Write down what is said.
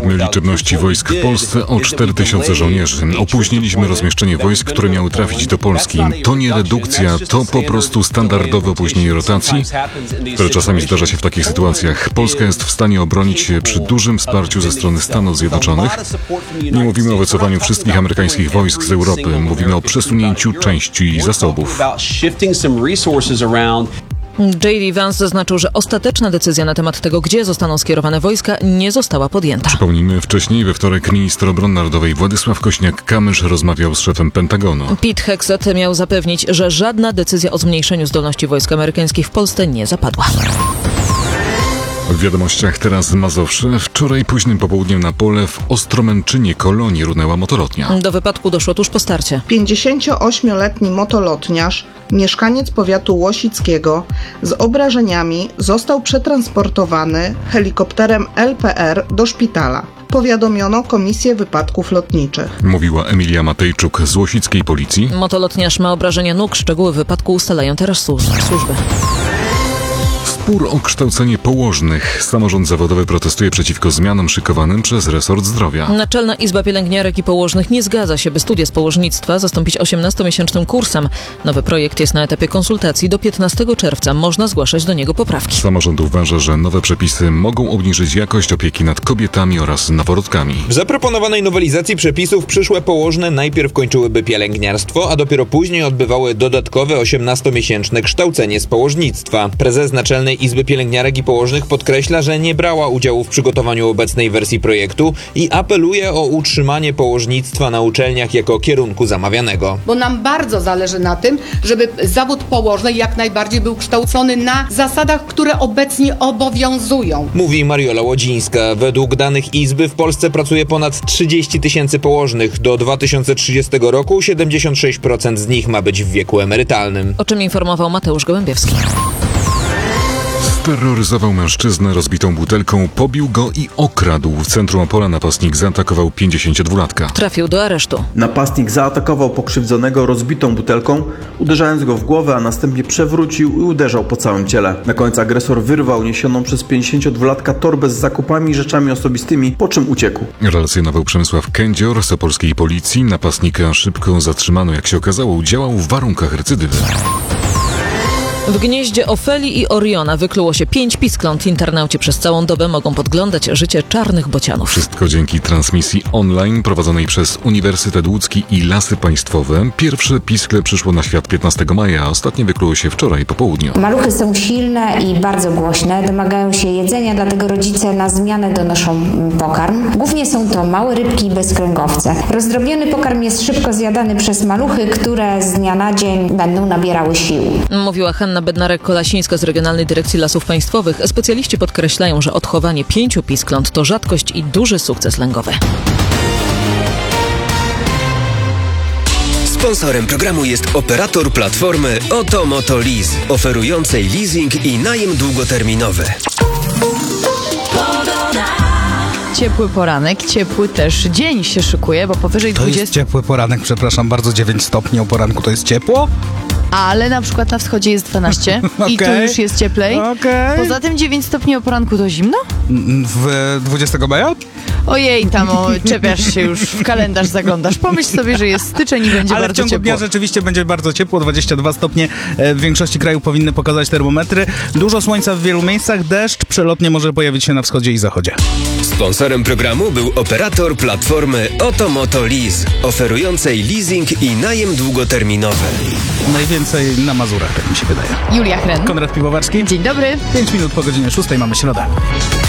Obniżyliśmy liczebności wojsk w Polsce o 4000 żołnierzy. Opóźniliśmy rozmieszczenie wojsk, które miały trafić do Polski. To nie redukcja, to po prostu standardowe opóźnienie rotacji, które czasami zdarza się w takich sytuacjach. Polska jest w stanie obronić się przy dużym wsparciu ze strony Stanów Zjednoczonych. Nie mówimy o wycofaniu wszystkich amerykańskich wojsk z Europy. Mówimy o przesunięciu części zasobów. J.D. Vance zaznaczył, że ostateczna decyzja na temat tego, gdzie zostaną skierowane wojska, nie została podjęta. Przypomnijmy, wcześniej we wtorek minister obrony narodowej Władysław Kośniak-Kamysz rozmawiał z szefem Pentagonu. Pete Hegseth miał zapewnić, że żadna decyzja o zmniejszeniu zdolności wojsk amerykańskich w Polsce nie zapadła. W wiadomościach teraz Mazowsze. Wczoraj późnym popołudniem na pole w Ostromęczynie Kolonii runęła motolotnia. Do wypadku doszło tuż po starcie. 58-letni motolotniarz, mieszkaniec powiatu łosickiego z obrażeniami został przetransportowany helikopterem LPR do szpitala. Powiadomiono Komisję Wypadków Lotniczych. Mówiła Emilia Matejczuk z łosickiej policji. Motolotniarz ma obrażenia nóg. Szczegóły wypadku ustalają teraz służby. Spór o kształcenie położnych. Samorząd zawodowy protestuje przeciwko zmianom szykowanym przez resort zdrowia. Naczelna Izba Pielęgniarek i Położnych nie zgadza się, by studia z położnictwa zastąpić 18-miesięcznym kursem. Nowy projekt jest na etapie konsultacji. Do 15 czerwca można zgłaszać do niego poprawki. Samorząd uważa, że nowe przepisy mogą obniżyć jakość opieki nad kobietami oraz noworodkami. W zaproponowanej nowelizacji przepisów przyszłe położne najpierw kończyłyby pielęgniarstwo, a dopiero później odbywały dodatkowe 18-miesięczne kształcenie z położnictwa. Prezes Naczelnej Izby Pielęgniarek i Położnych podkreśla, że nie brała udziału w przygotowaniu obecnej wersji projektu i apeluje o utrzymanie położnictwa na uczelniach jako kierunku zamawianego. Bo nam bardzo zależy na tym, żeby zawód położnej jak najbardziej był kształcony na zasadach, które obecnie obowiązują. Mówi Mariola Łodzińska. Według danych Izby w Polsce pracuje ponad 30 000 położnych. Do 2030 roku 76% z nich ma być w wieku emerytalnym. O czym informował Mateusz Gołębiewski. Terroryzował mężczyznę rozbitą butelką, pobił go i okradł. W centrum Opola napastnik zaatakował 52-latka. Trafił do aresztu. Napastnik zaatakował pokrzywdzonego rozbitą butelką, uderzając go w głowę, a następnie przewrócił i uderzał po całym ciele. Na końcu agresor wyrwał niesioną przez 52-latka torbę z zakupami i rzeczami osobistymi, po czym uciekł. Relacjonował Przemysław Kędzior z opolskiej policji. Napastnika szybko zatrzymano. Jak się okazało, działał w warunkach recydywy. W gnieździe Ofelii i Oriona wykluło się 5 piskląt. Internauci przez całą dobę mogą podglądać życie czarnych bocianów. Wszystko dzięki transmisji online prowadzonej przez Uniwersytet Łódzki i Lasy Państwowe. Pierwsze piskle przyszło na świat 15 maja, a ostatnie wykluło się wczoraj po południu. Maluchy są silne i bardzo głośne, domagają się jedzenia, dlatego rodzice na zmianę donoszą pokarm. Głównie są to małe rybki i bezkręgowce. Rozdrobniony pokarm jest szybko zjadany przez maluchy, które z dnia na dzień będą nabierały sił. Mówiła Hanna Bednarek-Kolasińska z Regionalnej Dyrekcji Lasów Państwowych. Specjaliści podkreślają, że odchowanie 5 piskląt to rzadkość i duży sukces lęgowy. Sponsorem programu jest operator platformy Oto Moto Lease, oferującej leasing i najem długoterminowy. Ciepły poranek, ciepły też dzień się szykuje, bo powyżej 20... To jest ciepły poranek, przepraszam bardzo, 9 stopni o poranku to jest ciepło? Ale na przykład na wschodzie jest 12 i tu już jest cieplej. Poza tym 9 stopni o poranku to zimno? W 20 maja? Ojej, tam czepiasz się już, w kalendarz zaglądasz. Pomyśl sobie, że jest styczeń i będzie bardzo ciepło. Ale w ciągu dnia rzeczywiście będzie bardzo ciepło, 22 stopnie w większości kraju powinny pokazać termometry. Dużo słońca w wielu miejscach, deszcz przelotnie może pojawić się na wschodzie i zachodzie. Sponsorem programu był operator platformy Oto Moto Lease, oferującej leasing i najem długoterminowy. Najwięcej na Mazurach, tak mi się wydaje. Julia Hren. Konrad Piwowarski. Dzień dobry. 5 minut po godzinie 6 mamy środę.